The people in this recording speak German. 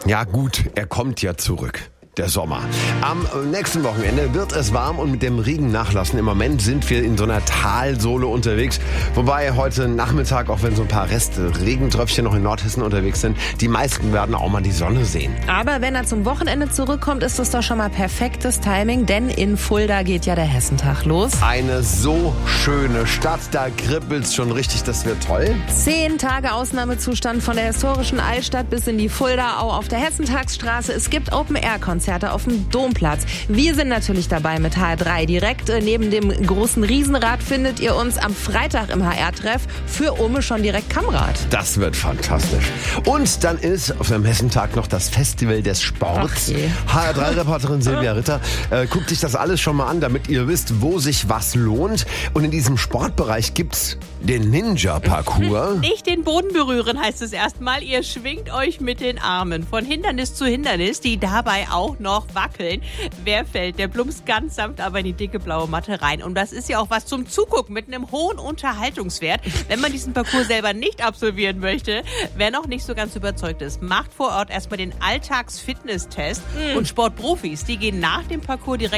Ja gut, er kommt ja zurück. Der Sommer. Am nächsten Wochenende wird es warm und mit dem Regen nachlassen. Im Moment sind wir in so einer Talsohle unterwegs. Wobei heute Nachmittag, auch wenn so ein paar Regentröpfchen noch in Nordhessen unterwegs sind, die meisten werden auch mal die Sonne sehen. Aber wenn er zum Wochenende zurückkommt, ist das doch schon mal perfektes Timing, denn in Fulda geht ja der Hessentag los. Eine so schöne Stadt, da kribbelt's schon richtig, das wird toll. 10 Tage Ausnahmezustand von der historischen Altstadt bis in die Fuldaau auf der Hessentagsstraße. Es gibt Open-Air-Konzerte auf dem Domplatz. Wir sind natürlich dabei mit HR3. Direkt neben dem großen Riesenrad findet ihr uns am Freitag im HR-Treff. Für Ome schon direkt Kammrad. Das wird fantastisch. Und dann ist auf dem Hessentag noch das Festival des Sports. HR3-Reporterin Silvia Ritter guckt sich das alles schon mal an, damit ihr wisst, wo sich was lohnt. Und in diesem Sportbereich gibt's den Ninja-Parcours. Nicht den Boden berühren, heißt es erstmal. Ihr schwingt euch mit den Armen von Hindernis zu Hindernis, die dabei auch noch wackeln. Wer fällt, der plumpst ganz sanft aber in die dicke blaue Matte rein. Und das ist ja auch was zum Zugucken mit einem hohen Unterhaltungswert. Wenn man diesen Parcours selber nicht absolvieren möchte, wer noch nicht so ganz überzeugt ist, macht vor Ort erstmal den Alltags-Fitness-Test. Und Sportprofis, die gehen nach dem Parcours direkt